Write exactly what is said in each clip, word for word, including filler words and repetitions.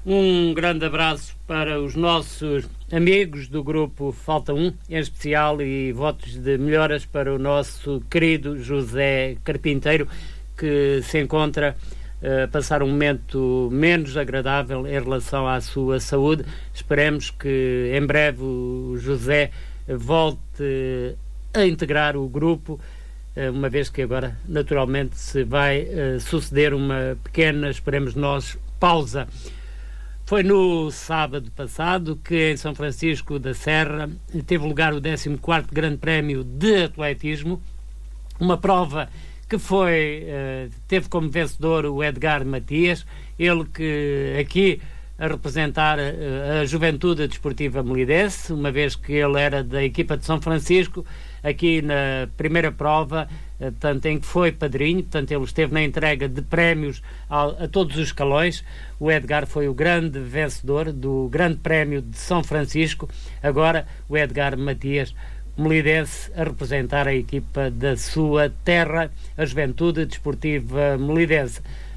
Um grande abraço para os nossos amigos do grupo Falta um, em especial, e votos de melhoras para o nosso querido José Carpinteiro, que se encontra a passar um momento menos agradável em relação à sua saúde. Esperemos que em breve o José volte a integrar o grupo, uma vez que agora naturalmente se vai uh, suceder uma pequena, esperemos nós, pausa. Foi no sábado passado que em São Francisco da Serra teve lugar o décimo quarto Grande Prémio de Atletismo, uma prova que foi, uh, teve como vencedor o Edgar Matias, ele que aqui a representar uh, a Juventude Desportiva Melidense, uma vez que ele era da equipa de São Francisco, aqui na primeira prova, uh, portanto, em que foi padrinho, portanto ele esteve na entrega de prémios a, a todos os escalões. O Edgar foi o grande vencedor do Grande Prémio de São Francisco. Agora o Edgar Matias, melidense, a representar a equipa da sua terra, a Juventude Desportiva Melidense.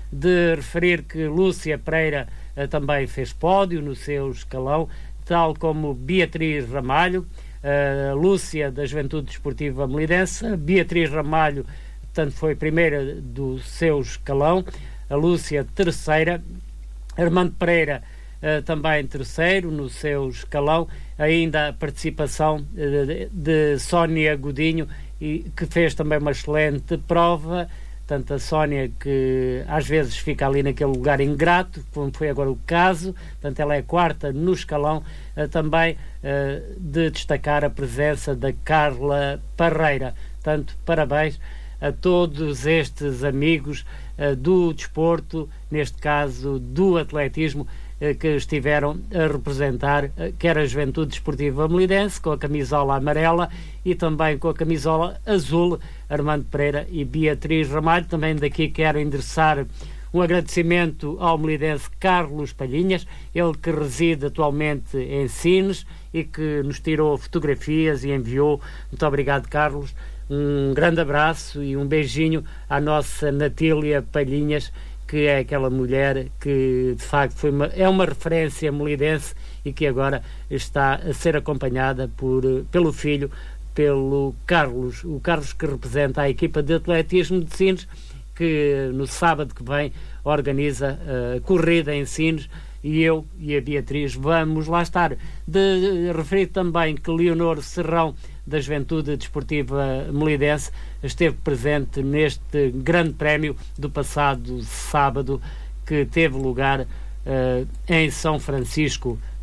De referir que Lúcia Pereira uh, também fez pódio no seu escalão, tal como Beatriz Ramalho, uh, Lúcia da Juventude Desportiva Melidense, Beatriz Ramalho, portanto, foi primeira do seu escalão, a Lúcia terceira, Armando Pereira uh, também terceiro no seu escalão, ainda a participação uh, de, de Sónia Godinho, e, que fez também uma excelente prova. Tanto a Sónia, que às vezes fica ali naquele lugar ingrato, como foi agora o caso, portanto ela é quarta no escalão, uh, também uh, de destacar a presença da Carla Parreira. Portanto, parabéns a todos estes amigos uh, do desporto, neste caso do atletismo, uh, que estiveram a representar uh, quer a Juventude Desportiva Melidense, com a camisola amarela, e também com a camisola azul, Armando Pereira e Beatriz Ramalho. Também daqui quero endereçar um agradecimento ao melidense Carlos Palhinhas, ele que reside atualmente em Sines e que nos tirou fotografias e enviou. Muito obrigado, Carlos. Um grande abraço e um beijinho à nossa Natília Palhinhas, que é aquela mulher que de facto foi uma, é uma referência melidense e que agora está a ser acompanhada por, pelo filho, pelo Carlos, o Carlos que representa a equipa de atletismo de Sines, que no sábado que vem organiza a corrida em Sines, e eu e a Beatriz vamos lá estar. De, de referir também que Leonor Serrão, da Juventude Desportiva Melidense, esteve presente neste grande prémio do passado sábado, que teve lugar uh, em São Francisco